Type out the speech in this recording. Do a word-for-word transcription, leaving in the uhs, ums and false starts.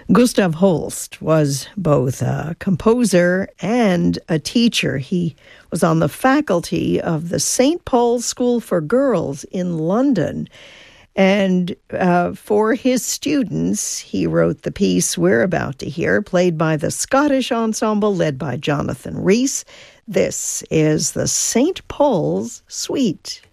Gustav Holst was both a composer and a teacher. He was on the faculty of the Saint Paul's School for Girls in London. And uh, for his students, he wrote the piece we're about to hear, played by the Scottish Ensemble led by Jonathan Rhys. This is the Saint Paul's Suite.